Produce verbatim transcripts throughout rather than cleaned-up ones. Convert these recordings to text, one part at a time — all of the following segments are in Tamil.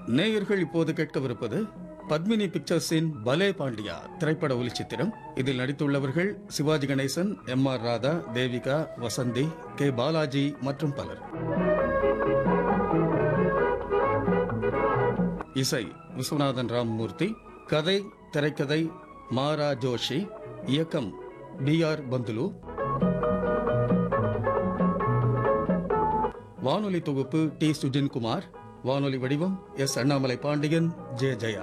நேயர்கள் இப்போது கேட்கவிருப்பது பத்மினி பிக்சர்ஸின் பலே பாண்டியா திரைப்பட ஒளிச்சித்திரம். இதில் நடித்துள்ளவர்கள் Sivaji Ganesan, M R Radha, Devika, Vasanthi, K Balaji மற்றும் பலர். இசை விஸ்வநாதன் ராமமூர்த்தி. கதை திரைக்கதை மாரா ஜோஷி. இயக்கம் பி ஆர் பந்துலு. வானொலி தொகுப்பு டி சுஜின்குமார். வானொலி வடிவம் எஸ் அண்ணாமலை பாண்டியன், ஜே ஜெயா.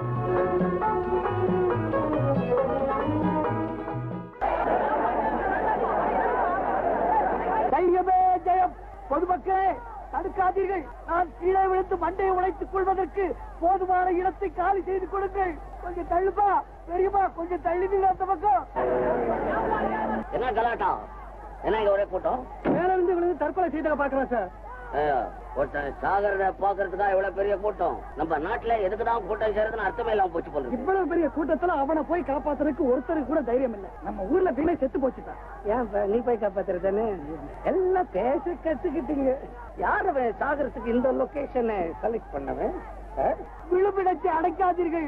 தைரியமே ஜெயம். பொதுமக்களே தடுக்காதீர்கள். நான் கீழே விழுந்து மண்டையை உடைத்துக் கொள்வதற்கு போதுமான இடத்தை காலி செய்து கொடுங்கள். கொஞ்சம் தள்ளுப்பா பெரியமா, கொஞ்சம் தள்ளினீங்க அந்த பக்கம். என்ன கலாட்டா? என்ன இங்க ஒரே கூட்டம்? மேல இருந்து விழுந்து தற்கொலை செய்த பாக்குறேன் சார். ஒருத்தன் சாகரத பாக்குறதுக்கா இவ்வளவு பெரிய கூட்டம்? நம்ம நாட்டுல எதுக்குதான் கூட்டம் சேருதுன்னு அர்த்தமே இல்லாம போச்சு போல. இவ்வளவு பெரிய கூட்டத்துல அவனை போய் காப்பாத்துறதுக்கு ஒருத்தருக்கு கூட தைரியம் இல்ல. நம்ம ஊர்ல பிள்ளை செத்து போச்சுட்டான். ஏன் நீ போய் காப்பாத்துறதானே? எல்லாம் பேச கத்துக்கிட்டீங்க. யாரு சாகரத்துக்கு இந்த லொகேஷனை செலக்ட் பண்ணவன்? விழுப்பிடத்தை அடைக்காதீர்கள்.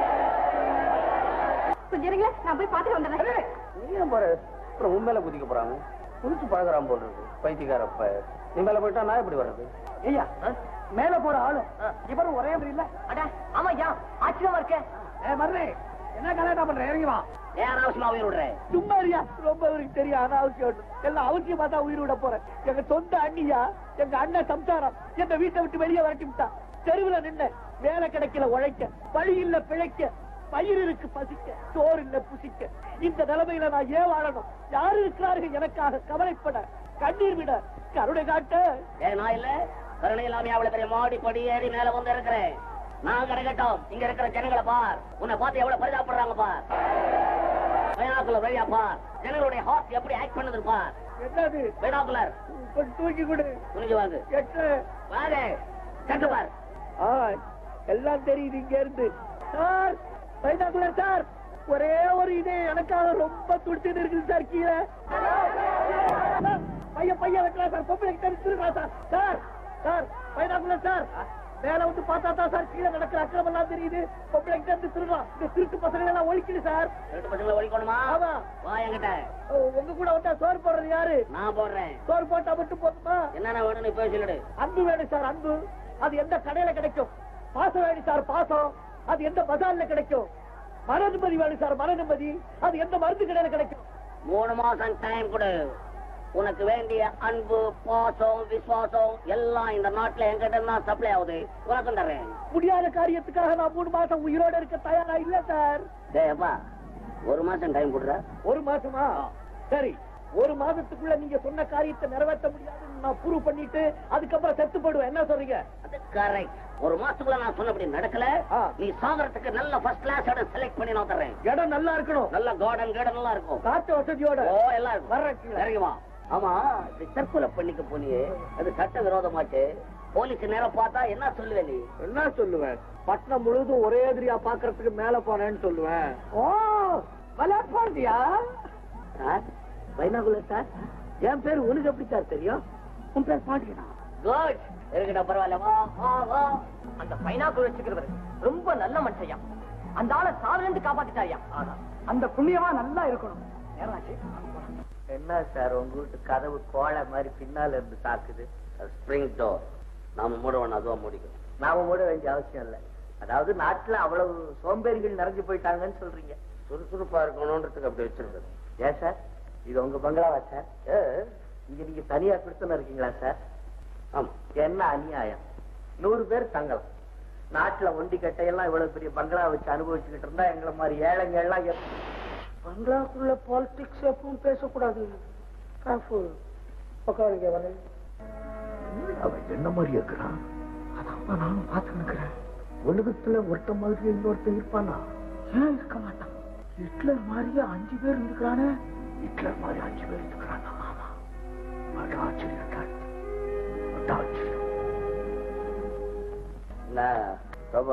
நான் போய் பாத்துட்டு வந்துடுறேன். நீ ஏன் போற? அப்புறம் உண்மையில குதிக்க போறாங்க. குதிச்சு பழகிறான் போல இருக்கு பைத்தியக்காரப்ப. நீ மேல போயிட்டா நான் எப்படி வர்றது? ஐயா மேல போற ஆளும் இவரும் ஒரே மாதிரி இல்ல. ஆமாய்யா, ஆச்சரியமா இருக்க. மர்றே என்ன கலாட்டா பண்ற? இறங்கி வா. ஏன் அவசியமா உயிர் விடுறேன்? சும்மா இருயா. ரொம்ப அவருக்கு தெரியும் அனாவசியம். எல்லாம் அவசியமா தான் உயிர் விட போறேன். எங்க சொந்த அண்ணியா, எங்க அண்ணன் சம்சாரம் எங்க வீட்டை விட்டு வெளியே வரட்டி விட்டா. தெருவுல நின்ன வேலை கிடைக்கல உழைக்க, வழி இல்ல பிழைக்க, பயிர் இருக்கு பசிக்க, சோறு இல்ல புசிக்க. இந்த நிலைமையில நான் ஏன் வாழணும்? யாரு இருக்கிறார்கள் எனக்காக கவலைப்பட, கண்ணீர் விட, கருணை காட்ட? ஏன் நான் இல்ல? கருணை இல்லாம அவ்வளவு பெரிய மாடி படி ஏறி மேல வந்து இருக்கிறேன். நான் கிடைக்கட்டும். இங்க இருக்கிற ஜனங்களை பார். உன்னை பார்த்து எவ்வளவு பரிதாபப்படுறாங்க பார். பைனாக்குலர் வழியா பார். ஜனங்களுடைய ஹார்ட் எப்படி ஆக்ட் பண்ணுது பார். என்னது பைனாக்குலர்? தூக்கி கொடு. துணிஞ்சு வாங்க. எட்டு வாங்க. கண்டு பார். எல்லாம் தெரியுது இங்க இருந்து. சார் பைனாக்குலர் சார், ஒரே ஒரு இது எனக்காக ரொம்ப துடிச்சுட்டு இருக்குது சார். கீழே பையன் பையன் வைக்கலாம் சார். பொம்பளை தெரிஞ்சிருக்கலாம் sir. Sir sir binocular sir, மேல வந்து பார்த்தா தான் சார் கீழே நடக்கிற அக்கிரமம் எல்லாம் தெரியுது. பொம்பளை இருந்து திருடலாம். இந்த திருட்டு பசங்களை எல்லாம் ஒழிக்குது சார். திருட்டு பசங்களை ஒழிக்கணுமா? ஆமா. வா என்கிட்ட. உங்க கூட வந்தா சோறு போடுறது யாரு? நான் போடுறேன். சோறு போட்டா மட்டும் போதுமா? என்னென்ன வேணும்னு போய் சொல்லிடு. அன்பு வேணும் சார். அன்பு அது எந்த கடையில கிடைக்கும்? பாசம் வேணும் சார். பாசம் அது எந்த பஜார்ல கிடைக்கும்? மன நிம்மதி வேணும் சார். மன நிம்மதி அது எந்த மருந்து கடையில கிடைக்கும்? மூணு மாசம் டைம் கொடு. உனக்கு வேண்டிய அன்பு, பாசம், விசுவாசம் எல்லாம் இந்த நாட்டுல எங்கிட்ட தான் சப்ளை ஆகுது. உனக்கு தர்றேன். முடியாத காரியத்துக்காக நான் மூணு மாசம் உயிரோட இருக்க தயாரா இல்ல சார். டேப்பா, ஒரு மாசம் டைம் கொடுற. ஒரு மாசமா? சரி, ஒரு மாசத்துக்குள்ள நீங்க சொன்ன காரியத்தை நிறைவேற்ற முடியாதுன்னு நான் ப்ரூவ் பண்ணிட்டு அதுக்கப்புறம் செத்து போடுவேன். என்ன சொல்றீங்க? அது கரெக்ட். ஒரு மாசத்துக்குள்ள நான் சொன்னபடி நடக்கல, நீ சாகரத்துக்கு நல்ல ஃபர்ஸ்ட் கிளாஸ் இடம் செலக்ட் பண்ணி நான் தர்றேன். இடம் நல்லா இருக்கணும். நல்ல கார்டன் கார்டன் நல்லா இருக்கும். காத்து வசதியோட. ஓ எல்லாம் இருக்கும். வர்றேன். இறங்கி வா. ஆமா, தற்கொலை பண்ணிக்க போனியே, அது சட்ட விரோதமாச்சு. போலீஸ் நேரம் பார்த்தா என்ன சொல்லுவே? நீ என்ன சொல்லுவேன்? பட்டணம் முழுவதும் ஒரே எதிரியா பாக்குறதுக்கு மேல போனேன்னு சொல்லுவேன். ஓ விளையாட்டியா சார்? பைனாகுலர் சார், என் பேரு உனக்கு எப்படி சார் தெரியும்? உன் பேர் பாண்டியனா? குட். இருக்கட்டும், பரவாயில்ல. வா வா வா. அந்த பைனாக்குள் வச்சுக்கிறவர் ரொம்ப நல்ல மனுஷையா. அந்த ஆளை சாவில இருந்து காப்பாத்திட்டாரியா. அந்த புண்ணியமா நல்லா இருக்கணும். என்ன சார் உங்க வீட்டு கதவு கோழை மாதிரி பின்னால இருந்து தாக்குது? Spring door. நாம மூடவன் அதுவா முடிக்கும். நாம மூட வேண்டிய அவசியம் இல்ல. அதாவது நாட்டுல அவ்வளவு சோம்பேறிகள் நிறைஞ்சு போயிட்டாங்கன்னு சொல்றீங்க. சுறுசுறுப்பா இருக்கணும்ன்றதுக்கு அப்படி வச்சிருந்தது. ஏன் சார், இது உங்க பங்களாவா சார்? இங்க நீங்க தனியா பிடிச்சன இருக்கீங்களா சார்? ஆமா. என்ன அநியாயம்! நூறு பேர் தங்கலாம். நாட்டுல ஒண்டி கட்டையெல்லாம் இவ்வளவு பெரிய பங்களா வச்சு அனுபவிச்சுக்கிட்டு இருந்தா எங்களை மாதிரி ஏழைங்க எல்லாம் பங்களாக்குள்ள பாலிடிக்ஸ் எப்பவும் பேசக்கூடாது. அவன் என்ன மாதிரி இருக்கிறான்? அதான் நானும் பார்த்து நிக்கிறேன். உலகத்துல ஒருத்த மாதிரி இன்னொருத்த இருப்பானா? ஏன் இருக்க மாட்டான்? ஹிட்லர் மாதிரியே அஞ்சு பேர் இருக்கிறானே. ஹிட்லர் மாதிரி அஞ்சு பேர் இருக்கிறானா? ஆமா. ஆச்சரியம். என்ன